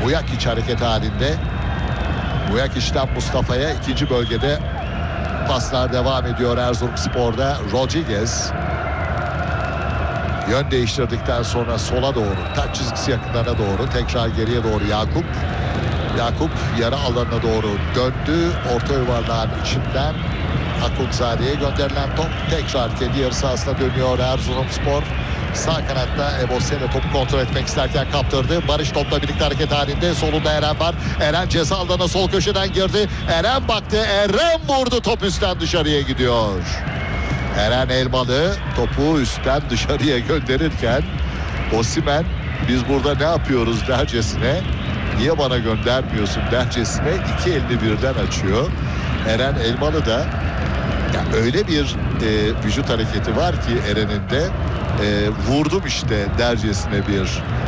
Mujakic hareket halinde. Mujakic'ten Mustafa'ya ikinci bölgede paslar devam ediyor Erzurumspor'da. Rodriguez yön değiştirdikten sonra sola doğru, taç çizgisi yakınlarına doğru, tekrar geriye doğru Yakup yarı alanına doğru döndü. Orta yuvarlağın içinden Akunzade'ye gönderilen top tekrar kendi yarı sahasına dönüyor Erzurumspor. Sağ kanatta Ebosele topu kontrol etmek isterken kaptırdı. Barış topla birlikte hareket halinde. Solunda Eren var. Eren ceza alanına sol köşeden girdi. Eren baktı. Eren vurdu. Top üstten dışarıya gidiyor. Eren Elmalı topu üstten dışarıya gönderirken Osimhen biz burada ne yapıyoruz dercesine, niye bana göndermiyorsun dercesine iki elini birden açıyor. Eren Elmalı da öyle bir vücut hareketi var ki Eren'in de vurdum işte dercesine bir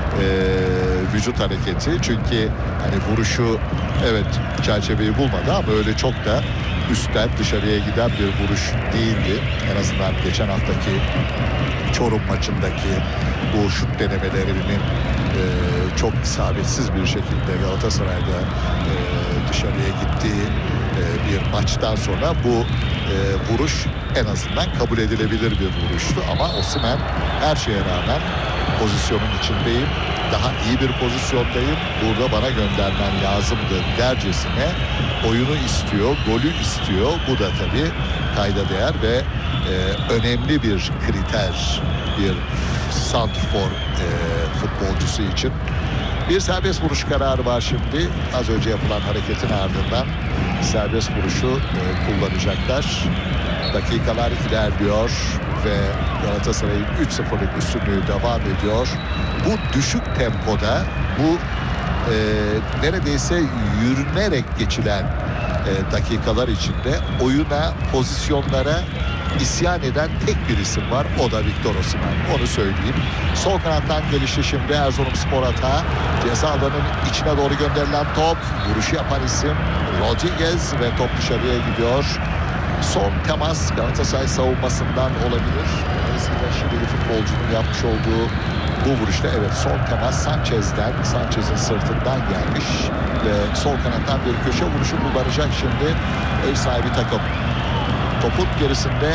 vücut hareketi. Çünkü hani vuruşu evet çerçeveyi bulmadı ama öyle çok da üstten dışarıya giden bir vuruş değildi. En azından geçen haftaki Çorum maçındaki bu şut denemelerinin çok isabetsiz bir şekilde Galatasaray'da dışarıya gittiği bir maçtan sonra bu vuruş en azından kabul edilebilir bir vuruştu. Ama Osimhen her şeye rağmen pozisyonun içindeyim, daha iyi bir pozisyondayım, burada bana göndermen lazımdı dercesine oyunu istiyor, golü istiyor. Bu da tabii kayda değer ve önemli bir kriter bir santrfor futbolcusu için. Bir serbest vuruş kararı var şimdi. Az önce yapılan hareketin ardından serbest vuruşu kullanacaklar. Dakikalar ilerliyor ve Galatasaray'ın 3-0'lık üstünlüğü devam ediyor. Bu düşük tempoda, bu neredeyse yürünerek geçilen dakikalar içinde oyuna, pozisyonlara isyan eden tek bir isim var. O da Victor Osimhen. Onu söyleyeyim. Sol kanattan gelişi şimdi Erzurumspor atağı. Ceza alanının içine doğru gönderilen top. Vuruşu yapan isim Rodriguez ve top dışarıya gidiyor. Son temas Galatasaray savunmasından olabilir. Dolayısıyla Şilili futbolcunun yapmış olduğu bu vuruşta evet son temas Sanchez'in sırtından gelmiş ve sol kanattan bir köşe vuruşu kullanacak şimdi ev sahibi takım. Topun gerisinde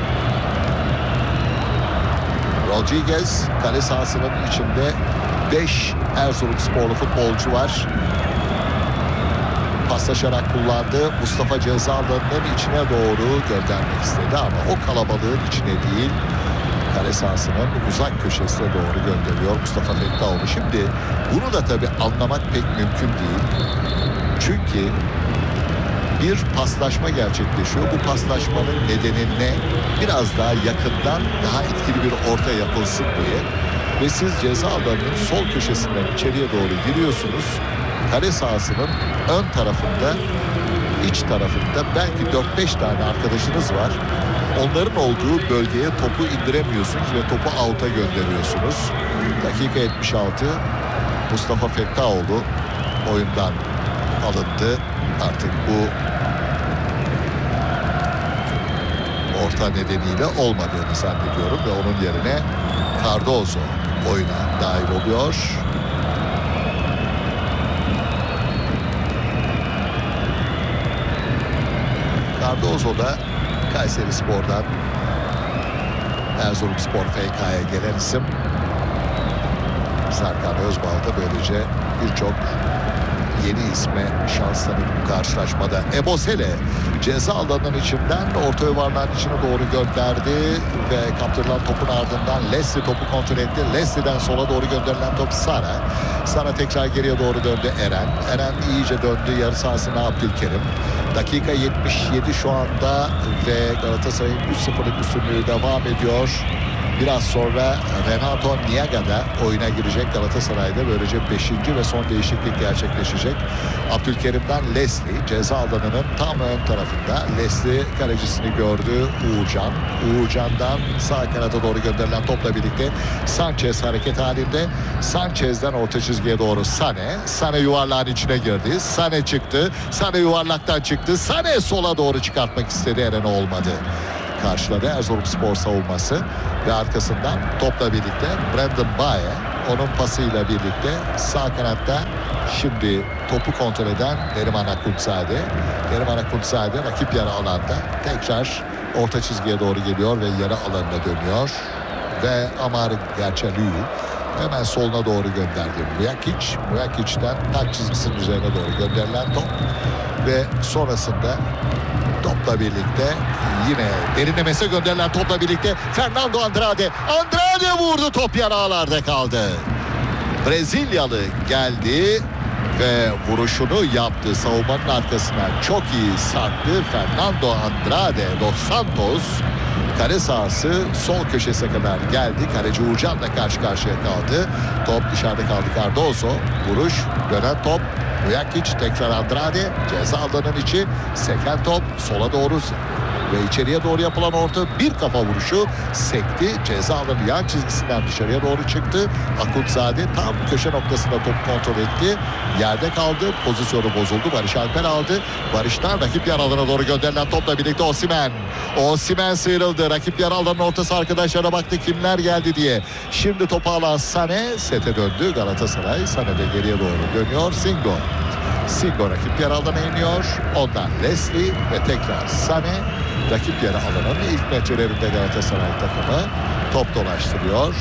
Rodriguez, kale sahasının içinde 5 Erzurumsporlu futbolcu var. Paslaşarak kullandı. Mustafa ceza alanının içine doğru göndermek istedi ama o kalabalığın içine değil, kale sahasının uzak köşesine doğru gönderiyor Mustafa Fettaoğlu. Şimdi bunu da tabii anlamak pek mümkün değil. Çünkü bir paslaşma gerçekleşiyor. Bu paslaşmanın nedenine biraz daha yakından, daha etkili bir orta yapılsın diye. Ve siz ceza alanının sol köşesinden içeriye doğru giriyorsunuz. Kale sahasının ön tarafında, iç tarafında belki 4-5 tane arkadaşınız var. Onların olduğu bölgeye topu indiremiyorsunuz ve topu out'a gönderiyorsunuz. Dakika 76. Mustafa Fettaoğlu oyundan alındı. Artık bu orta nedeniyle olmadığını zannediyorum ve onun yerine Cardozo oyuna dahil oluyor. Cardozo da Kayserispor'dan Erzurumspor FK'ya gelen isim. Serkan Özbal da böylece birçok yeni isme şans tanıdı bu karşılaşmada. Ebosele ceza alanının içinden orta yuvarlağın içine doğru gönderdi ve kaptırılan topun ardından Leslie topu kontrol etti. Leslie'den sola doğru gönderilen top Sara tekrar geriye doğru döndü Eren iyice döndü yarı sahasına Abdülkerim. Dakika 77 şu anda ve Galatasaray'ın 3-0'lık üstünlüğü devam ediyor. Biraz sonra Renato Niaga da oyuna girecek Galatasaray'da. Böylece 5. ve son değişiklik gerçekleşecek. Abdülkerim'den Leslie ceza alanının tam ön tarafında. Leslie kalecisini gördü. Uğurcan'dan sağ kanata doğru gönderilen topla birlikte Sanchez hareket halinde. Sanchez'den orta çizgiye doğru Sane yuvarlağın içine girdi. Sane çıktı. Sane yuvarlaktan çıktı. Sane sola doğru çıkartmak istedi. Eren olmadı. Karşıladı Erzurumspor savunması ve arkasından topla birlikte Brandon Baye onun pasıyla birlikte sağ kanatta şimdi topu kontrol eden Neriman Akuntzade. Neriman Akuntzade rakip yarı alanda tekrar orta çizgiye doğru geliyor ve yarı alanına dönüyor. Ve Amar Gerçelü hemen soluna doğru gönderdi. Muyakic'ten taç çizgisinin üzerine doğru gönderilen top. Ve sonrasında topla birlikte yine derinlemesine gönderilen topla birlikte Fernando Andrade vurdu, top yarı ağlarda kaldı. Brezilyalı geldi ve vuruşunu yaptı. Savunmanın arkasına çok iyi sarktı. Fernando Andrade dos Santos kale sahası sol köşesine kadar geldi. Kaleci Uğurcan'la karşı karşıya kaldı. Top dışarıda kaldı. Cardoso vuruş, dönen top. Mujakic tekrar Andrade, ceza alanının içi, seken top sola doğru ve içeriye doğru yapılan orta, bir kafa vuruşu sekti. Ceza alanı yan çizgisinden dışarıya doğru çıktı. Akuntzade tam köşe noktasında topu kontrol etti. Yerde kaldı. Pozisyonu bozuldu. Barış Alper aldı. Barış'tan rakip yarı alana doğru gönderilen topla birlikte Osimhen sıyrıldı. Rakip yarı alanın ortası, arkadaşlara baktı kimler geldi diye. Şimdi topu alan Sané sete döndü. Galatasaray Sané de geriye doğru dönüyor. Singo rakip yarı alana iniyor. Ondan Leslie ve tekrar Sané. Rakip yarı alanın ilk meçelerinde Galatasaray takımı top dolaştırıyor.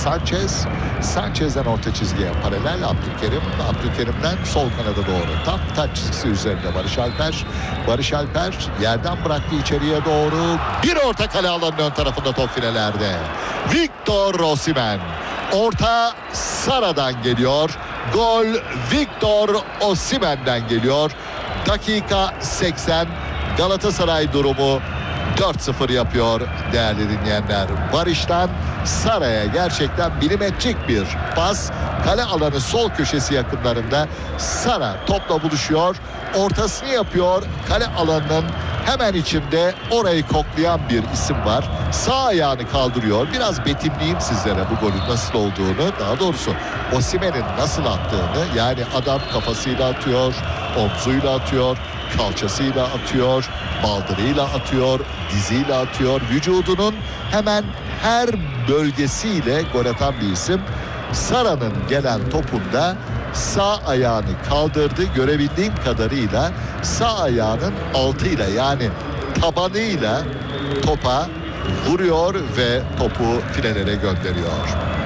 Sanchez'den orta çizgiye paralel Abdülkerim'den sol kanada doğru tam taç çizgisi üzerinde Barış Alper yerden bıraktı içeriye doğru, bir orta, kale alanının ön tarafında top filelerde. Victor Osimhen, orta Sara'dan geliyor. Gol Victor Osimhen'den geliyor. Dakika 80. Galatasaray durumu 4-0 yapıyor değerli dinleyenler. Barış'tan Sara'ya gerçekten milimetrik bir pas. Kale alanı sol köşesi yakınlarında Sara topla buluşuyor. Ortasını yapıyor. Kale alanının hemen içinde orayı koklayan bir isim var. Sağ ayağını kaldırıyor. Biraz betimleyeyim sizlere bu golün nasıl olduğunu. Daha doğrusu Osimhen'in nasıl attığını. Yani adam kafasıyla atıyor, omzuyla atıyor, kalçasıyla atıyor, baldırıyla atıyor, diziyle atıyor. Vücudunun hemen her bölgesiyle gol atan bir isim. Sara'nın gelen topunda sağ ayağını kaldırdı. Görebildiğim kadarıyla sağ ayağının altıyla, yani tabanıyla topa vuruyor ve topu filelere gönderiyor.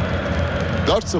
4-0.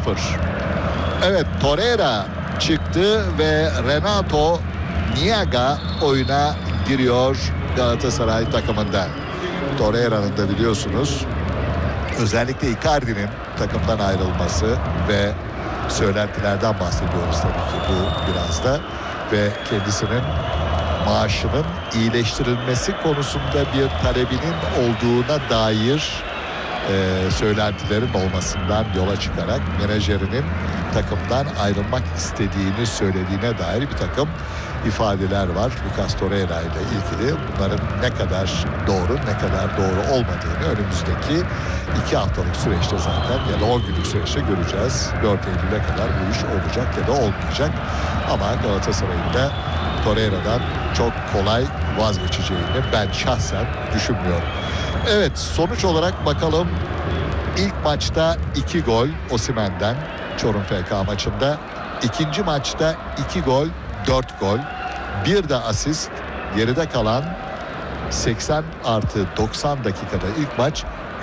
Evet, Torreira çıktı ve Renato Niaga oyuna giriyor Galatasaray takımında. Torreira'nın da biliyorsunuz özellikle Icardi'nin takımdan ayrılması ve söylentilerden bahsediyoruz tabii ki bu biraz da, ve kendisinin maaşının iyileştirilmesi konusunda bir talebinin olduğuna dair söylentilerin olmasından yola çıkarak menajerinin takımdan ayrılmak istediğini söylediğine dair bir takım ifadeler var Lucas Torreira ile ilgili. Bunların ne kadar doğru olmadığını önümüzdeki 2 haftalık süreçte zaten ya da 10 günlük süreçte göreceğiz. 4 Eylül'e kadar bu iş olacak ya da olmayacak. Ama Galatasaray'ın da Torreira'dan çok kolay vazgeçeceğini ben şahsen düşünmüyorum. Evet, sonuç olarak bakalım. İlk maçta 2 gol Osimhen'den Çorum FK maçında. İkinci maçta 2 gol, 4 gol. Bir de asist. Geride kalan 80 artı 90 dakikada ilk maç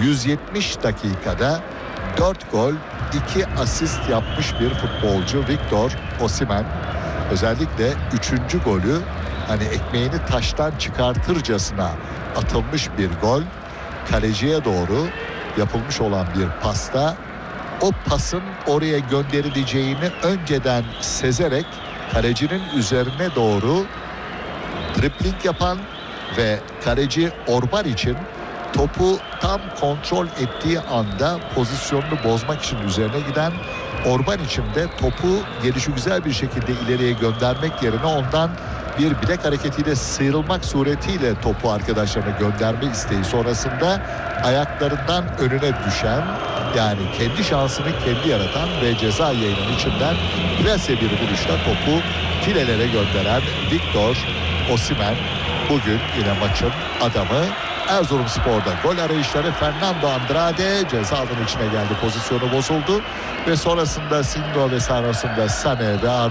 170 dakikada 4 gol, 2 asist yapmış bir futbolcu Victor Osimhen. Özellikle 3. golü hani ekmeğini taştan çıkartırcasına atılmış bir gol. Kaleciye doğru yapılmış olan bir pasta, o pasın oraya gönderileceğini önceden sezerek kalecinin üzerine doğru dribling yapan ve kaleci Orban için topu tam kontrol ettiği anda pozisyonunu bozmak için üzerine giden Orban için de topu gelişigüzel bir şekilde ileriye göndermek yerine ondan bir bilek hareketiyle sıyrılmak suretiyle topu arkadaşlarına gönderme isteği sonrasında ayaklarından önüne düşen, yani kendi şansını kendi yaratan ve ceza yayının içinden plase bir vuruşla topu filelere gönderen Victor Osimhen bugün yine maçın adamı. Erzurumspor'da gol arayışları. Fernando Andrade ceza alanı içine geldi. Pozisyonu bozuldu ve sonrasında Sindo ve sonrasında Sané ve